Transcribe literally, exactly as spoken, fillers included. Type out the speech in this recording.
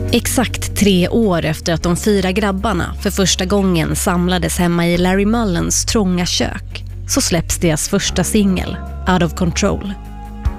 Exakt tre år efter att de fyra grabbarna för första gången samlades hemma i Larry Mullens trånga kök så släpps deras första singel, Out of Control.